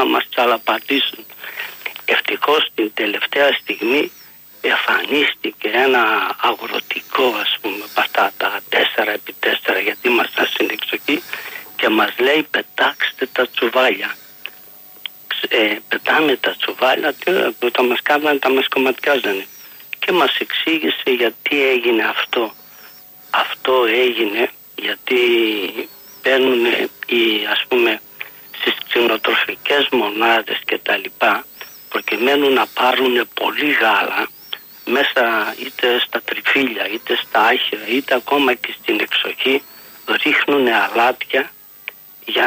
να μας τσαλαπατήσουν. Ευτυχώς την τελευταία στιγμή εμφανίστηκε ένα αγροτικό, ας πούμε, πατάτα 4x4, γιατί ήμασταν στην εξοχή, και μας λέει πετάξτε τα τσουβάλια. Πετάμε τα τσουβάλια, τα μας κάνανε, τα μας κομματιάζανε. Και μας εξήγησε γιατί έγινε αυτό. Αυτό έγινε γιατί παίρνουν ας πούμε στις κτηνοτροφικές μονάδες και τα λοιπά, προκειμένου να πάρουν πολύ γάλα μέσα είτε στα τριφύλια είτε στα άχυρα είτε ακόμα και στην εξοχή, ρίχνουν αλάτια για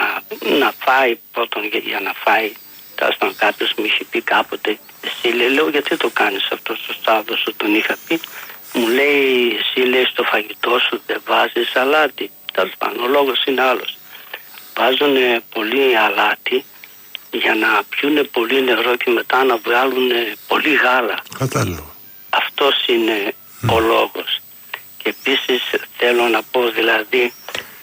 να φάει πρώτον, για να φάει. Τάστον κάποιος μου είχε πει κάποτε, εσύ λέω γιατί το κάνεις αυτό στο Σταύρο σου, τον είχα πει, μου λέει εσύ λέει στο φαγητό σου δεν βάζεις αλάτι. Τέλος πάντων, ο λόγος είναι άλλος. Βάζουν πολύ αλάτι για να πιούνε πολύ νερό και μετά να βγάλουν πολύ γάλα. Κατάλαβα. Αυτός είναι ο λόγος. Και επίσης θέλω να πω δηλαδή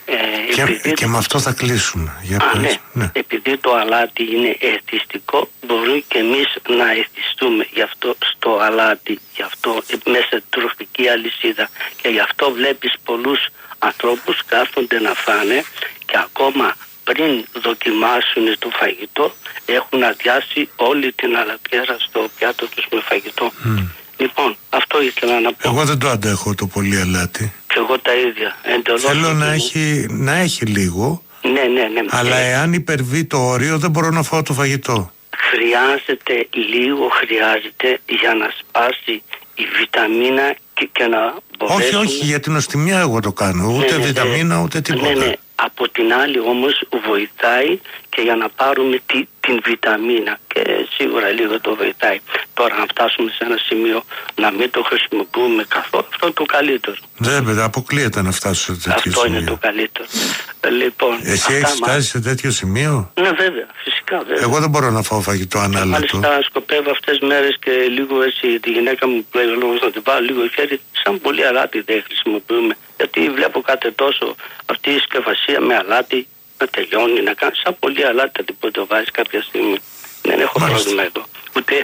και με αυτό θα κλείσουμε. Ναι. Επειδή το αλάτι είναι εθιστικό, μπορεί και εμείς να εθιστούμε γι' αυτό στο αλάτι, γι' αυτό μέσα στην τροφική αλυσίδα. Και γι' αυτό βλέπεις πολλούς ανθρώπους κάθονται να φάνε και ακόμα πριν δοκιμάσουν το φαγητό έχουν αδειάσει όλη την αλατιέρα στο πιάτο τους με φαγητό. Λοιπόν, αυτό ήθελα να πω. Εγώ δεν το αντέχω το πολύ αλάτι. Και εγώ τα ίδια. Θέλω να έχει λίγο. Ναι. Αλλά εάν υπερβεί το όριο δεν μπορώ να φάω το φαγητό. Χρειάζεται λίγο, για να σπάσει η βιταμίνα και να μπορέσουν... Όχι, για την οστιμιά εγώ το κάνω. Ούτε βιταμίνα ούτε τίποτα. Ναι. Από την άλλη όμως βοηθάει και για να πάρουμε την βιταμίνα και σίγουρα λίγο το βοηθάει. Τώρα να φτάσουμε σε ένα σημείο να μην το χρησιμοποιούμε καθόλου, αυτό είναι το καλύτερο. Δεν αποκλείεται να φτάσω σε τέτοιο σημείο. Αυτό είναι το καλύτερο. Λοιπόν, εσύ έχεις φτάσει σε τέτοιο σημείο? Ναι, βέβαια, φυσικά. Βέβαια. Εγώ δεν μπορώ να φάω φαγητό ανάλατο. Μάλιστα σκοπεύω αυτές τις μέρες και λίγο έτσι τη γυναίκα μου που λέει λόγος να την βάλω λίγο χέρι, σαν πολύ αλάτι δεν χρησιμοποιούμε. Γιατί βλέπω κάτι τόσο αυτή η συσκευασία με αλάτι να τελειώνει, να κάνει σαν πολύ αλάτι να το βάζεις κάποια στιγμή. Δεν έχω πρόβλημα εδώ. Ούτε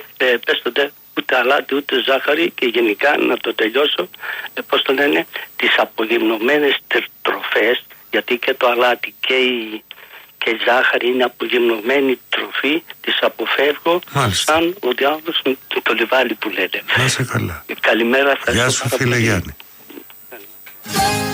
ούτε αλάτι ούτε ζάχαρη και γενικά να το τελειώσω, πώς το λένε, τις απογυμνωμένες τροφές, γιατί και το αλάτι και η ζάχαρη είναι απογυμνωμένη τροφή, τις αποφεύγω. Μάλιστα. Σαν ο διάβολος το λιβάλι που λέτε. Να είσαι καλά. Καλημέρα. Γεια σου φίλε Γιάννη.